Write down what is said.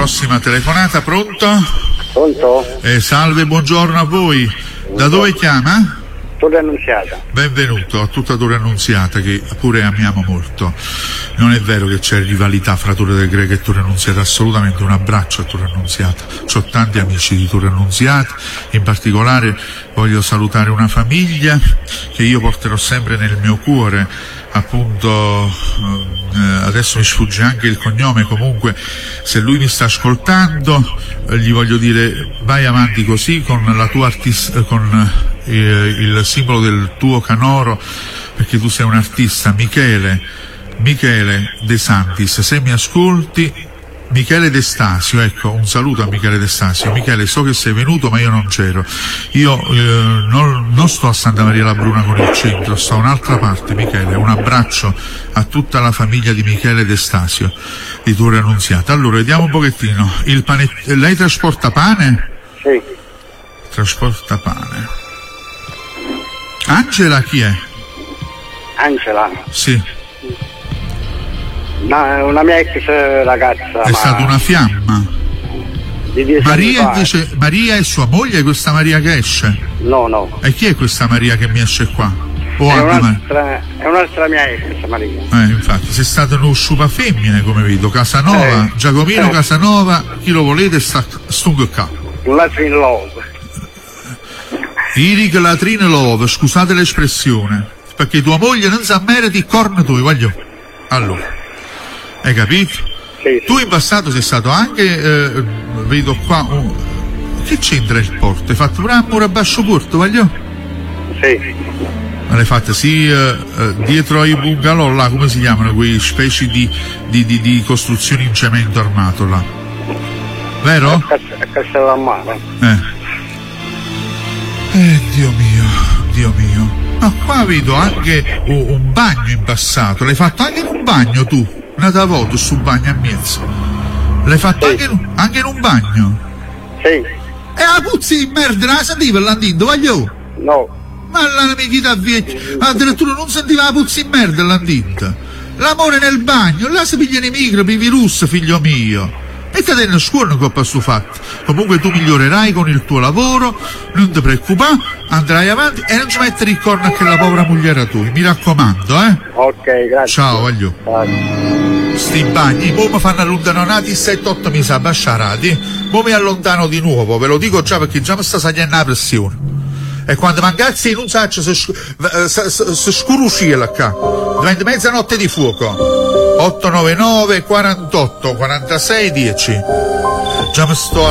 Prossima telefonata, pronto? Pronto? Salve, buongiorno a voi. Da dove chiama? Torre Annunziata. Benvenuto a tutta Torre Annunziata, che pure amiamo molto. Non è vero che c'è rivalità fra Torre del Greco e Torre Annunziata, assolutamente. Un abbraccio a Torre Annunziata. C'ho tanti amici di Torre Annunziata, in particolare voglio salutare una famiglia che io porterò sempre nel mio cuore, appunto. Adesso mi sfugge anche il cognome, comunque se lui mi sta ascoltando gli voglio dire: vai avanti così con la tua con il simbolo del tuo canoro, perché tu sei un artista. Michele De Santis, se mi ascolti, Michele De Stasio, ecco, un saluto a Michele De Stasio. Michele, so che sei venuto ma io non c'ero, io non sto a Santa Maria la Bruna con il centro, sto a un'altra parte. Michele, un abbraccio a tutta la famiglia di Michele De Stasio di Torre Annunziata. Allora, vediamo un pochettino, lei trasporta pane? Sì. Trasporta pane. Angela chi è? Angela? Sì. Una mia ex ragazza. È stata una fiamma. Maria invece, Maria è sua moglie, questa Maria che esce? No. E chi è questa Maria che mi esce qua? È un'altra mia ex Maria. Infatti, sei stato uno sciupa femmine, come vedo. Casanova, Giacomino Casanova, chi lo volete stungo qua. Latrin Love. Iric Latrin Love, scusate l'espressione, perché tua moglie non sa meriti corno tu, voglio. Allora, hai capito? Sì. Tu in passato sei stato anche, vedo qua, che c'entra il porto? Hai fatto pure un muro a basso porto, voglio? Sì. Ma l'hai fatta dietro ai bungalow là, come si chiamano quei specie di costruzioni in cemento armato là, vero? A Castellammare. Dio mio. Ma qua vedo anche un bagno in passato. L'hai fatto anche in un bagno tu? Una volta su bagno a mezzo. L'hai fatto anche in un bagno? Sì. E la puzzi di merda la sentiva l'andino, voglio? No. Ma la amichità vecchia, addirittura non sentiva la puzzi di merda l'andino. L'amore nel bagno, là si pigliano i microbi, i virus, figlio mio. E te ne scuono che ho passato fatto. Comunque tu migliorerai con il tuo lavoro, non ti preoccupare, andrai avanti e non ci mettere il corno a che la povera moglie tu, mi raccomando, Ok, grazie. Ciao, voglio. Sti bagni, poi mi fanno allontanati 7-8 mi sa basciarati, poi mi allontano di nuovo, ve lo dico già perché già mi sta salendo la pressione. E quando mancazzi non saccio se scurusciela qua, diventa mezzanotte di fuoco. 899 48 46 10. Già mi sto